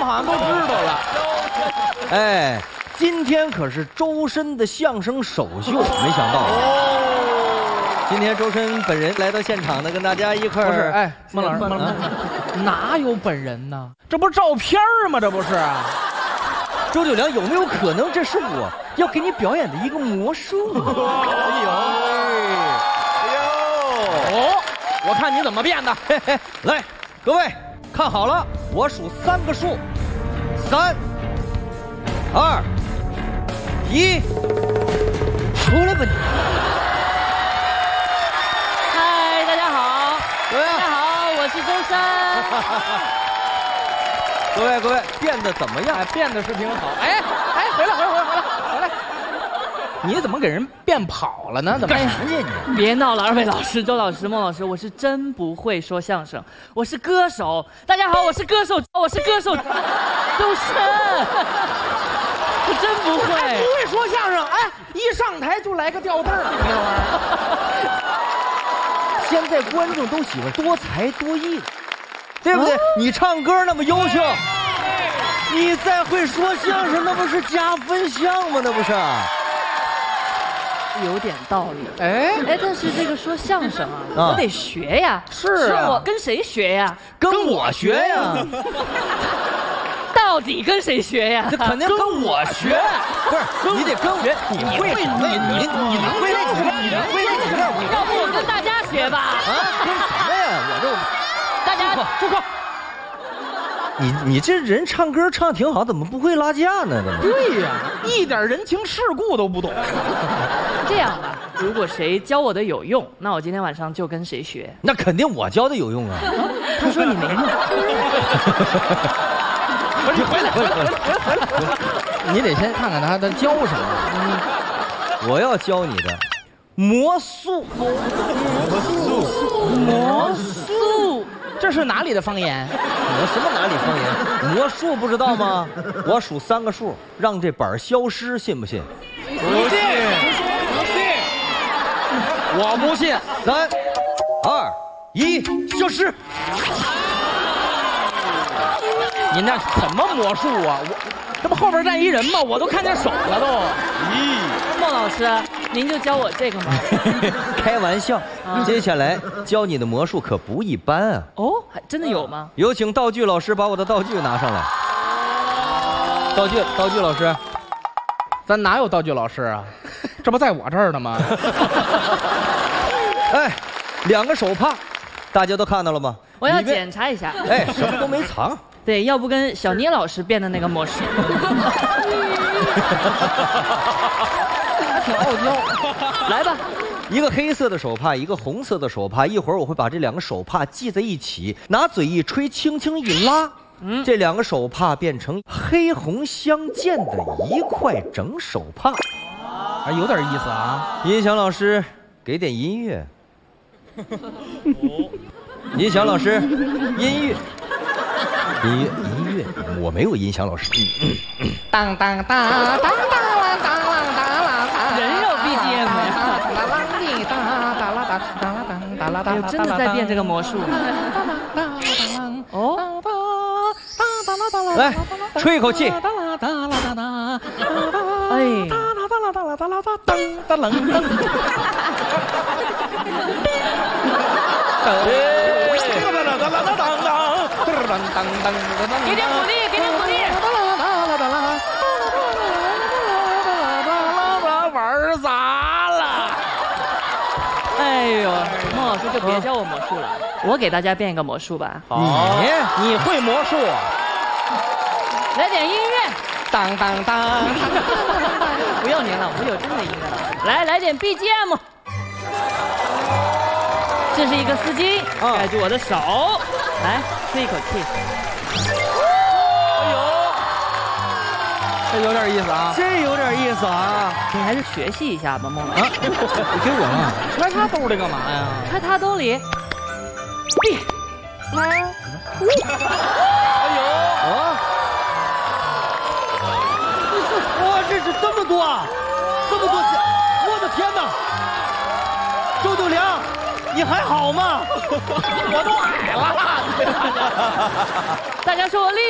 们好像都知道了。 哎，今天可是周深的相声首秀，没想到。今天周深本人来到现场呢，跟大家一块儿。 不是，哎，孟老师，哪有本人呢？这不是照片吗？这不是。 周九良，有没有可能这是我要给你表演的一个魔术？ 哦，我看你怎么变的。 嘿嘿，来，各位看好了，我数3个数，3、2、1，出来吧你！ 嗨，大家好， 各位大家好，我是周深。 各位，变得怎么样？ 哎，变得是挺好。哎，回来！你怎么给人变跑了呢？怎么？ 干啥去你？ 别闹了，2位老师、周老师、孟老师，我是真不会说相声，我是歌手。大家好，我是歌手，周深，我真不会。 还不会说相声？哎，一上台就来个吊凳儿，你这玩意儿。 现在观众都喜欢多才多艺，对不对？你唱歌那么优秀，你再会说相声，那不是加分项吗？那不是。 有点道理。 哎， 但是这个说相声啊，我得学呀。 是啊， 我跟谁学呀？ 跟我学呀。 到底跟谁学呀？ 这肯定跟我学，不是你得跟学，你会什么呀？你能会那几个？你能会那几个？ 要不我跟大家学吧？ 啊，跟什么呀？我这大家住口！ 你这人唱歌唱挺好，怎么不会拉架呢？ 对呀，一点人情世故都不懂。 这样吧，如果谁教我的有用，那我今天晚上就跟谁学。 那肯定我教的有用啊。 他说你没用。 你回来！你得先看看他教什么。 我要教你的魔术。 魔术， 这是哪里的方言？ 我什么哪里方言？魔术不知道吗？我数3个数，让这板消失，信不信？ 不信！我不信。 3、2、1，消失！ 你那什么魔术啊？这不后边站一人吗？我都看见手了都。 孟老师，您就教我这个吗？ 开玩笑，接下来教你的魔术可不一般啊！ 哦，还真的有吗？ 有请道具老师把我的道具拿上来。道具老师， 咱哪有道具老师啊？这不在我这儿呢吗？ 哎，2个手帕，大家都看到了吗？ 我要检查一下。 哎，什么都没藏。 对，要不跟小捏老师变的那个魔术。 挺傲娇。 来吧， 一个黑色的手帕，一个红色的手帕，一会儿我会把这2个手帕系在一起，拿嘴一吹，轻轻一拉，这2个手帕变成黑红相间的一块整手帕。 啊，有点意思啊！ 音响老师，给点音乐。音响老师，音乐，我没有音响老师。 当当当当当当人肉 BGM 呀！哎呦，真的在变这个魔术。哦， 来，吹一口气。 哎。给点鼓励，给点鼓励！ 玩砸了！ 哎呦，孟老师就别教我魔术了，我给大家变一个魔术吧。 你会魔术？ 来点音乐， 当当当！ 不要您了，我有真的音乐了。来点 BGM。这是一个丝巾，盖住我的手，来吹一口气。哎呦， 这有点意思啊！ 这有点意思啊！ 你还是学习一下吧，孟老师。 你给我呢？ 揣他兜里干嘛呀？ 揣他兜里。闭。 哎呦！ 哇，这是这么多啊！这么多钱！我的天哪！周九良，你还好吗？ 我都矮了。 大家说我厉